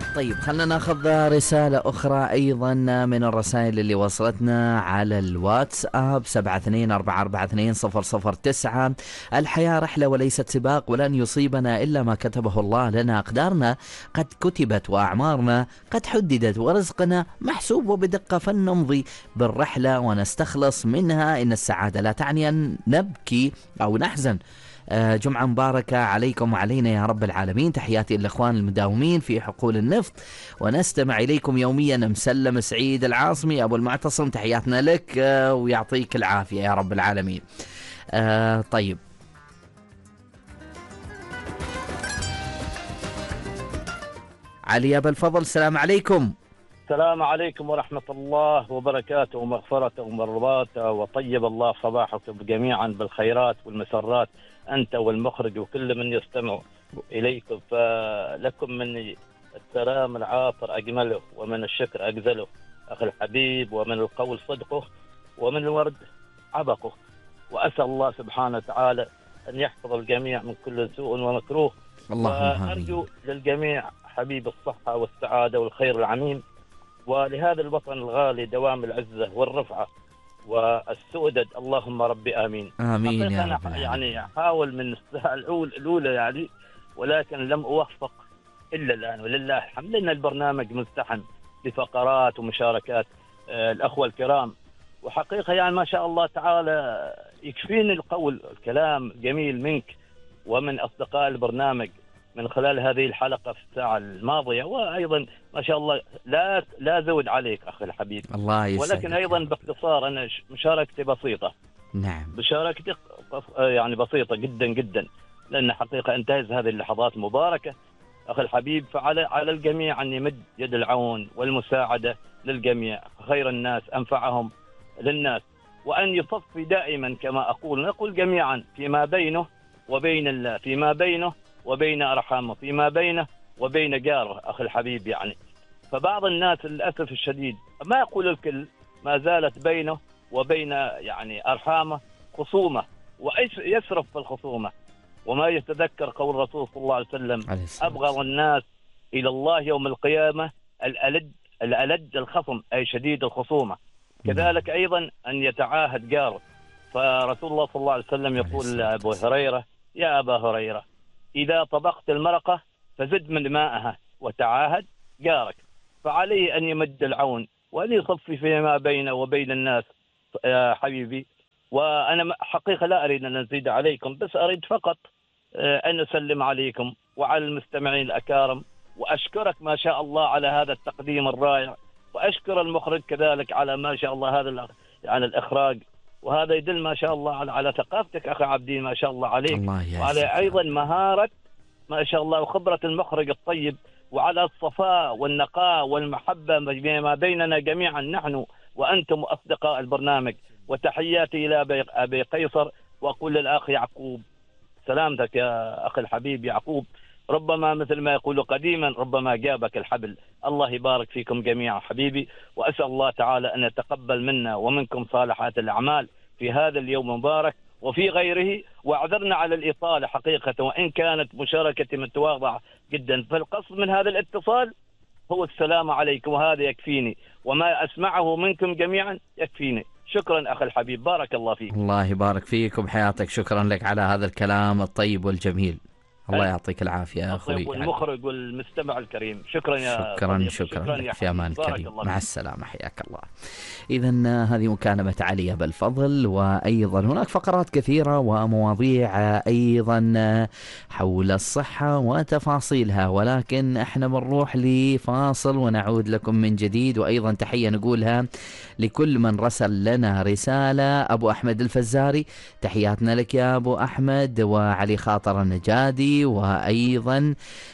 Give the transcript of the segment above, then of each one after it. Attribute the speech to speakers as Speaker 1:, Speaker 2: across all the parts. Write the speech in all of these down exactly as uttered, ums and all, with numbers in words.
Speaker 1: طيب خلنا ناخذ رسالة أخرى أيضا من الرسائل اللي وصلتنا على الواتساب سبعة اثنين أربعة أربعة اثنين صفر صفر تسعة. الحياة رحلة وليست سباق، ولن يصيبنا إلا ما كتبه الله لنا. أقدارنا قد كتبت وأعمارنا قد حددت، ورزقنا محسوب وبدقة، فلنمضي بالرحلة ونستخلص منها. إن السعادة لا تعني أن نبكي أو نحزن. جمعة مباركة عليكم وعلينا يا رب العالمين. تحياتي للإخوان المداومين في حقول النفط، ونستمع إليكم يوميا. مسلم سعيد العاصمي أبو المعتصم، تحياتنا لك ويعطيك العافية يا رب العالمين. آه طيب علي أبا الفضل، السلام عليكم.
Speaker 2: السلام عليكم ورحمة الله وبركاته ومغفرته ومرضاته، وطيب الله صباحكم جميعا بالخيرات والمسرات أنت والمخرج وكل من يستمع إليكم. فلكم من السلام العاطر أجمله، ومن الشكر أجزله أخي الحبيب، ومن القول صدقه، ومن الورد عبقه. وأسأل الله سبحانه وتعالى أن يحفظ الجميع من كل سوء ومكروه. وأرجو للجميع حبيب الصحة والسعادة والخير العميم، ولهذا الوطن الغالي دوام العزة والرفعة والسؤدد. اللهم ربي آمين
Speaker 1: آمين يا
Speaker 2: رب. أنا يعني أحاول من الساعة الأولى يعني، ولكن لم أوفق إلا الآن، ولله الحمد، لأن البرنامج مزدحم بفقرات ومشاركات آه الأخوة الكرام. وحقيقة يعني ما شاء الله تعالى يكفيني القول الكلام جميل منك ومن أصدقاء البرنامج من خلال هذه الحلقة في الساعة الماضية. وأيضا ما شاء الله لا لا زود عليك أخي الحبيب،
Speaker 1: الله يسعدك.
Speaker 2: ولكن أيضا باختصار أنا مشاركتي بسيطة.
Speaker 1: نعم،
Speaker 2: مشاركتي يعني بسيطة جدا جدا، لأن حقيقة انتهز هذه اللحظات المباركة أخي الحبيب. فعلى على الجميع أن يمد يد العون والمساعدة للجميع، خير الناس أنفعهم للناس، وأن يصفي دائما كما أقول نقول جميعا فيما بينه وبين الله، فيما بينه وبين أرحامه، فيما بينه وبين جاره أخي الحبيب يعني. فبعض الناس للأسف الشديد، ما يقول الكل، ما زالت بينه وبين يعني أرحامه خصومة، ويسرف في الخصومة، وما يتذكر قول الرسول صلى الله عليه وسلم: أبغض الناس إلى الله يوم القيامة الألد الألد الخصم، أي شديد الخصومة. كذلك أيضا أن يتعاهد جاره. فرسول الله صلى الله عليه وسلم يقول لأبو هريرة: يا أبا هريرة، إذا طبقت المرقة فزد من ماءها وتعاهد جارك. فعليه أن يمد العون وأن يصفي فيما بينه وبين الناس يا حبيبي. وأنا حقيقة لا أريد أن أزيد عليكم، بس أريد فقط أن أسلم عليكم وعلى المستمعين الأكارم، وأشكرك ما شاء الله على هذا التقديم الرائع، وأشكر المخرج كذلك على ما شاء الله هذا يعني الإخراج. وهذا يدل ما شاء الله على, على ثقافتك أخي عبدين، ما شاء الله عليك، الله وعلى أيضا مهارة ما شاء الله وخبرة المخرج الطيب، وعلى الصفاء والنقاء والمحبة ما بيننا جميعا نحن وأنتم أصدقاء البرنامج. وتحياتي إلى أبي قيصر، وأقول للأخ يعقوب: سلامتك يا أخي الحبيب يعقوب، ربما مثل ما يقول قديما ربما جابك الحبل. الله يبارك فيكم جميعا حبيبي، وأسأل الله تعالى أن يتقبل منا ومنكم صالحات الأعمال في هذا اليوم المبارك وفي غيره. واعذرنا على الإطالة حقيقة، وإن كانت مشاركتي متواضعة جدا. فالقصد من هذا الاتصال هو السلام عليكم، وهذا يكفيني، وما أسمعه منكم جميعا يكفيني. شكرا أخي الحبيب، بارك الله فيك.
Speaker 1: الله يبارك فيك وبحياتك، شكرا لك على هذا الكلام الطيب والجميل. الله يعطيك العافية يا أخوي.
Speaker 2: والمخرج والمستمع الكريم، شكرا يا
Speaker 1: شكرا شكرا, شكرا لك، في أمان كريم، مع السلامة، حياك الله. إذن هذه مكالمة علي أبا الفضل. وأيضا هناك فقرات كثيرة ومواضيع أيضا حول الصحة وتفاصيلها، ولكن احنا بنروح لفاصل ونعود لكم من جديد. وأيضا تحية نقولها لكل من رسل لنا رسالة. أبو أحمد الفزاري، تحياتنا لك يا أبو أحمد، وعلي خاطر النجادي، وأيضا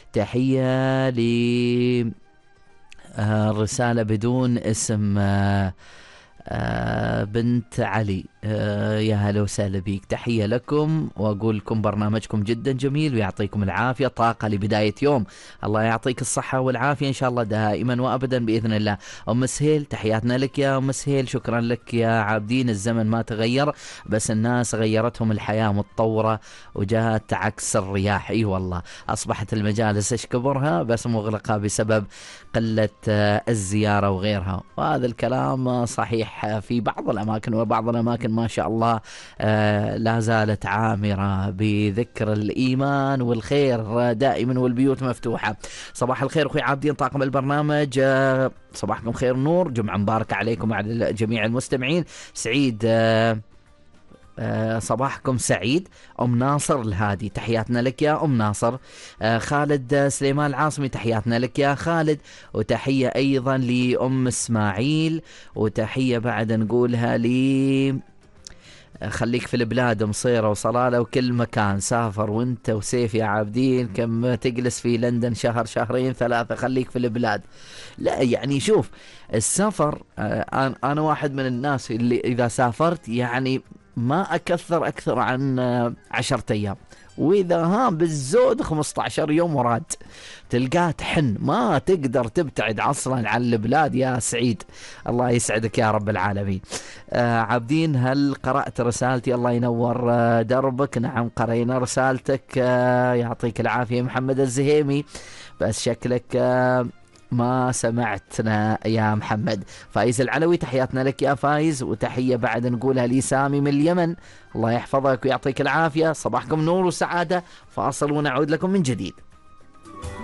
Speaker 1: تحية للرسالة بدون اسم آه بنت علي، آه يا هلا وسهلا بيك، تحية لكم وأقول لكم برنامجكم جدا جميل ويعطيكم العافية، طاقة لبداية يوم، الله يعطيك الصحة والعافية إن شاء الله دائما وأبدا بإذن الله. أم سهيل تحياتنا لك يا أم سهيل، شكرا لك يا عابدين. الزمن ما تغير بس الناس غيرتهم الحياة متطورة وجاءت عكس الرياح. اي والله أصبحت المجالس ايش كبرها بس مغلقة بسبب قلة آه الزيارة وغيرها، وهذا الكلام آه صحيح في بعض الأماكن، وبعض الأماكن ما شاء الله آه لا زالت عامرة بذكر الإيمان والخير دائما والبيوت مفتوحة. صباح الخير أخوي عابدين طاقم البرنامج، آه صباحكم خير نور، جمعة مباركة عليكم وعلى جميع المستمعين، سعيد آه آه صباحكم سعيد. أم ناصر الهادي تحياتنا لك يا أم ناصر. آه خالد آه سليمان العاصمي تحياتنا لك يا خالد، وتحية أيضا لأم إسماعيل، وتحية بعد نقولها لي خليك في البلاد مصيرة وصلالة وكل مكان، سافر وانت وسيف يا عابدين، كم تجلس في لندن شهر شهرين ثلاثة، خليك في البلاد. لا يعني شوف السفر، آه أنا واحد من الناس اللي إذا سافرت يعني ما أكثر أكثر عن عشرة أيام، وإذا ها بالزود خمسة عشر يوم وراد، تلقاه تحن ما تقدر تبتعد أصلا عن البلاد يا سعيد. الله يسعدك يا رب العالمين. آه عابدين هل قرأت رسالتي؟ الله ينور آه دربك. نعم قرينا رسالتك، آه يعطيك العافية محمد الزهيمي، بس شكلك آه ما سمعتنا يا محمد. فايز العلوي تحياتنا لك يا فايز، وتحية بعد نقولها لي سامي من اليمن، الله يحفظك ويعطيك العافية. صباحكم نور وسعادة، فاصل ونعود لكم من جديد.